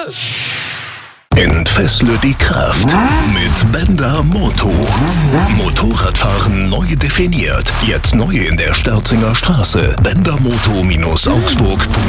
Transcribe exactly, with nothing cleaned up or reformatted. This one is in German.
Entfessle die Kraft mit Benda Moto. Motorradfahren neu definiert. Jetzt neu in der Sterzinger Straße. benda moto Augsburg.